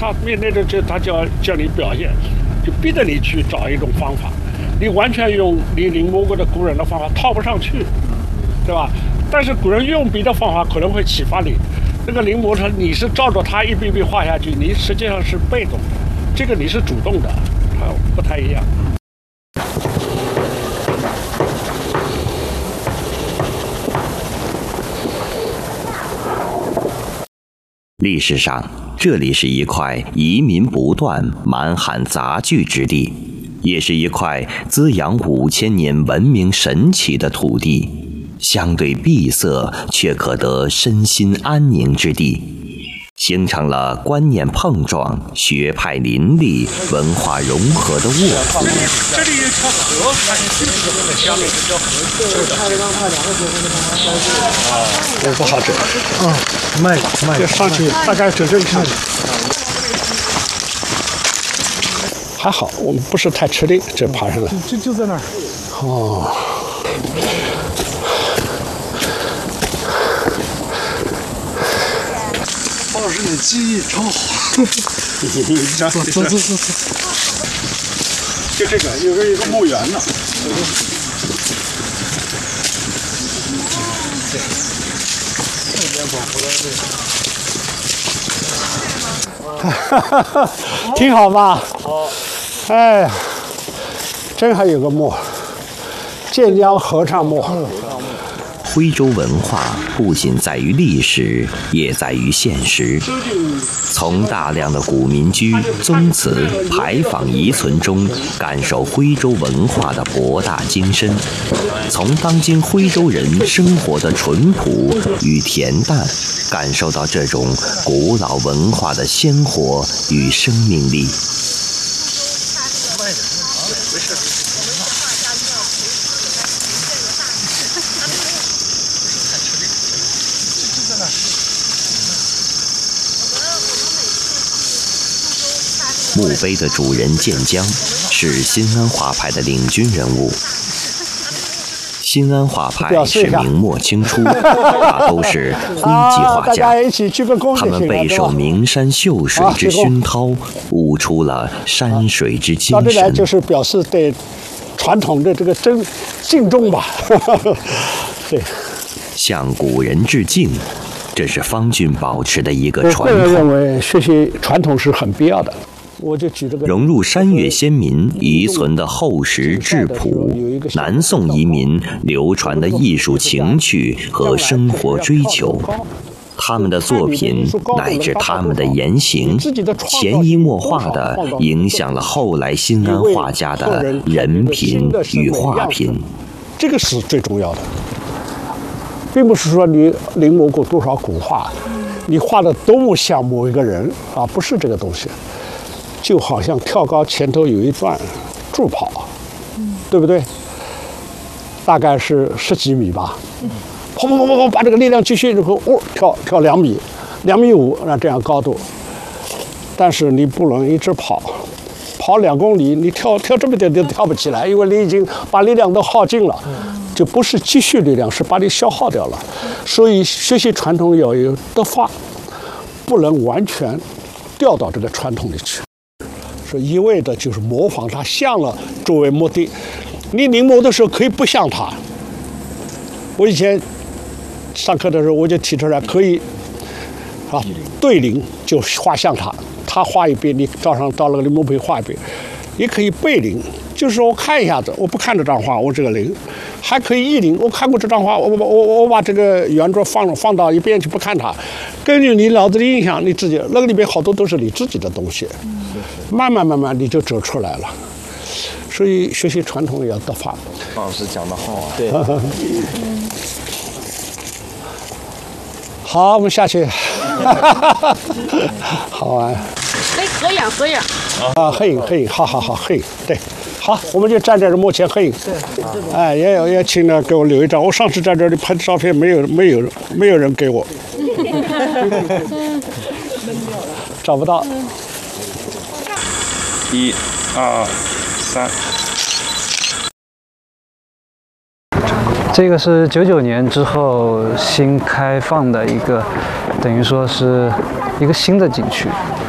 他面对着他叫你表现，就逼着你去找一种方法。你完全用你临摹过的古人的方法套不上去，对吧？但是古人用笔的方法可能会启发你。那个临摹你是照着他一笔笔画下去，你实际上是被动的，这个你是主动的，它不太一样。 历史上，这里是一块移民不断、满含杂聚之地，也是一块滋养5000年文明神奇的土地，相对闭塞却可得身心安宁之地，形成了观念碰撞、学派林立、文化融合的沃土。 这里有条河，下面这条河，我不好整。 慢， 就上去大概整一下。还好，我们不是太吃力，这爬上来。 就在那儿。 哦。 鲍老师，你记忆超好。走。 就这个，有一个墓园呢。挺好吧？好。哎呀，真还有个墓，建江合唱墓。 徽州文化不仅在于历史，也在于现实。从大量的古民居、宗祠、牌坊遗存中，感受徽州文化的博大精深；从当今徽州人生活的淳朴与恬淡，感受到这种古老文化的鲜活与生命力。墓碑的主人建江是新安画派的领军人物。新安画派是明末清初，大都是徽籍画家，他们备受名山秀水之熏陶，悟出了山水之精神。 到这来就是表示对传统的这个敬重吧。对， 向古人致敬，这是方俊保持的一个传统。 我个人认为学习传统是很必要的。我就举这个融入山岳先民遗存的厚实质朴，南宋移民流传的艺术情趣和生活追求，他们的作品乃至他们的言行，潜移默化地影响了后来新安画家的人品与画品。 这个是最重要的，并不是说你临摹过多少古画，你画的多么像某一个人啊，不是这个东西。就好像跳高前头有一段助跑，对不对？大概是10几米吧，砰，把这个力量继续以后，跳2米，2.5米，那这样高度。但是你不能一直跑2公里，你跳这么点都跳不起来，因为你已经把力量都耗尽了，就不是积蓄力量，是把你消耗掉了。所以学习传统要有德法，不能完全掉到这个传统里去。一味的就是模仿它像了作为目的，你临摹的时候可以不像它。我以前上课的时候我就提出来，可以啊对临就画像它，他画一遍，你照那个临摹碑画一遍，也可以背临，就是说我看一下子，我不看这张画，我这个临，还可以意临，我看过这张画，我把这个圆桌放到一边去不看它，根据你脑子的印象，你自己那个里面好多都是你自己的东西。慢慢你就走出来了，所以学习传统也要德法。 老师讲得好啊！对。 好，我们下去。好玩。 哎，合影。 啊，合影，好，合影，对。好，我们就站在这幕前合影。对。哎，也请呢给我留一张。我上次在这里拍照片，没有人给我。找不到。 1、2、3。 这个是99年之后新开放的一个，等于说是一个新的景区。